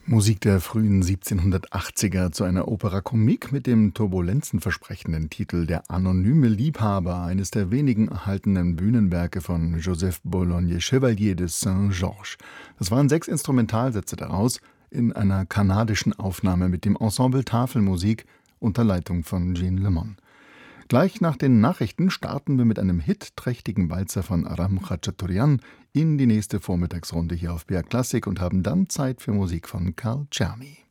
Musik der frühen 1780er zu einer Opera comique mit dem turbulenzenversprechenden Titel Der anonyme Liebhaber, eines der wenigen erhaltenen Bühnenwerke von Joseph Bologne Chevalier de Saint-Georges. Das waren 6 Instrumentalsätze daraus in einer kanadischen Aufnahme mit dem Ensemble Tafelmusik unter Leitung von Gene Lemon. Gleich nach den Nachrichten starten wir mit einem hitträchtigen Walzer von Ram Khachaturian in die nächste Vormittagsrunde hier auf BR Klassik und haben dann Zeit für Musik von Carl Czerny.